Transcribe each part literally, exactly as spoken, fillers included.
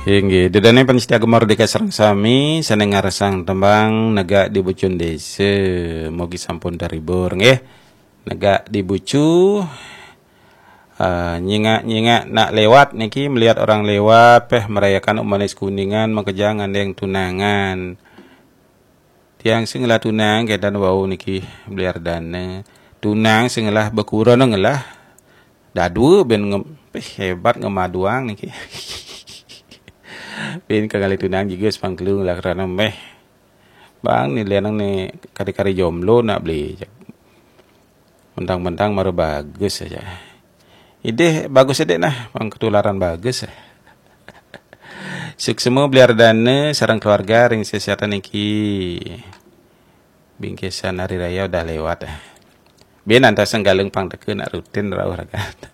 Hingga dedane panitia Mardika sareng sami seneng ngaresang tembang nega di bucun desa mugi sampun daribur nggih. Nega di bucu uh, nyingak-nyingak nak lewat niki melihat orang lewat peh merayakan Umanis Kuningan makejang andeng tunangan. Tiang singlah tunang kedan wau niki beliar dana. Tunang singlah bekuran ngelah dadu ben nge, hebat ngemaduang niki. Ben kagali tunang juga sepangkelung lah karena meh bang ni lianang ni kari-kari jomblo nak beli mentang-mentang maru bagus saja ide bagus sedek nah bang ketularan bagus suk semua beliar dana sarang keluarga ring kesehatan niki bingkisan hari raya udah lewat ben antas senggaleng pang teke nak rutin rawuh ragat.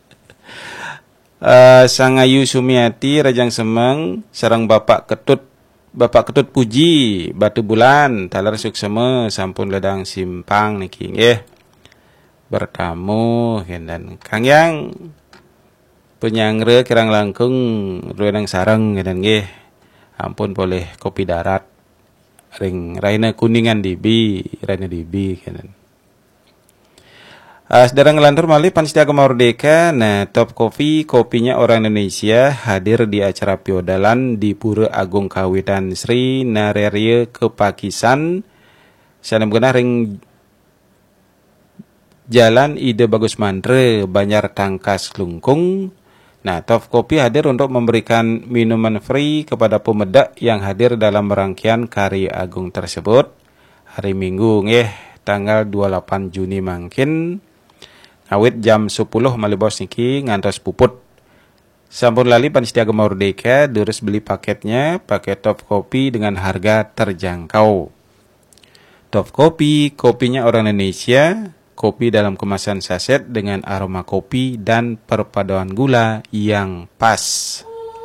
Uh, Sang Ayu Sumiati Rajang Semeng sarang Bapak Ketut Bapak Ketut Puji Batu Bulan talar suksema sampun ledang simpang niki nggih bertamu dan Kang Yang penyangre kirang langkung ruenang sareng dan nggih ampun boleh kopi darat ring Raina Kuningan dibi Raina dibi kan. Uh, Sedang ngelantur malih panitia Mardika, nah Top Kopi, kopinya orang Indonesia hadir di acara Piodalan di Pura Agung Kawitan Sri Narerya Kepakisan. Sana mengenai ring Jalan Ide Bagus Mantre, Banjar Tangkas Klungkung. Nah, Top Kopi hadir untuk memberikan minuman free kepada pemedak yang hadir dalam rangkaian karya agung tersebut. Hari Minggu nggih, tanggal dua puluh delapan Juni mangkin. Awit jam sepuluh malibos niki ngantos puput. Sampun lali panitia Mardika durus beli paketnya, paket Top Kopi dengan harga terjangkau. Top Kopi, kopinya orang Indonesia, kopi dalam kemasan saset dengan aroma kopi dan perpaduan gula yang pas.